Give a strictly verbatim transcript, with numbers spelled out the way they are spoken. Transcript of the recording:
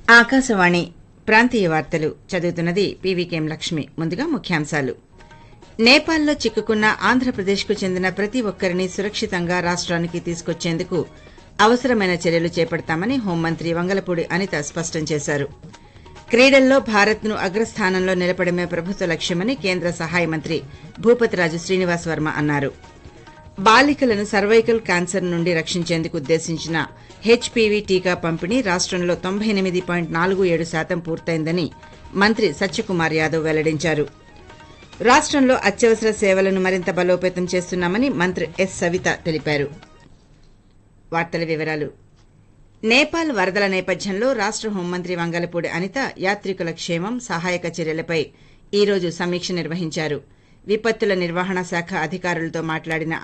ఆకాశవాణి ప్రాంతీయ వార్తలు చదువుతున్నది పీవీకేఎం లక్ష్మి. ముందుగా ముఖ్యాంశాలు. నేపాల్లో చిక్కుకున్న ఆంధ్రప్రదేశ్కు చెందిన ప్రతి ఒక్కరిని సురక్షితంగా రాష్ట్రానికి తీసుకొచ్చేందుకు అవసరమైన చర్యలు చేపడతామని హోంమంత్రి వంగలపూడి అనిత స్పష్టం చేశారు. క్రీడల్లో భారత్ను అగ్రస్థానంలో నిలపడమే ప్రభుత్వ లక్ష్యమని కేంద్ర సహాయ మంత్రి భూపతిరాజు శ్రీనివాస్ వర్మ అన్నారు. బాలికలను సర్వైకల్ క్యాన్సర్ నుండి రక్షించేందుకు ఉద్దేశించిన హెచ్పీవీ టీకా పంపిణీ రాష్టంలో తొంభై ఎనిమిది పాయింట్ నాలుగు ఏడు శాతం పూర్తయిందని మంత్రి సత్యకుమార్ యాదవ్ వెల్లడించారు. రాష్టంలో అత్యవసర సేవలను మరింత బలోపేతం చేస్తున్నామని మంత్రి ఎస్ సవిత తెలిపారు. వార్తల వివరాలు. నేపాల్ వరదల నేపథ్యంలో రాష్ట హోంమంత్రి వంగలపూడి అనిత యాత్రికుల క్షేమం, సహాయక చర్యలపై ఈ రోజు సమీక్ష నిర్వహించారు. విపత్తుల నిర్వహణ శాఖ అధికారులతో మాట్లాడిన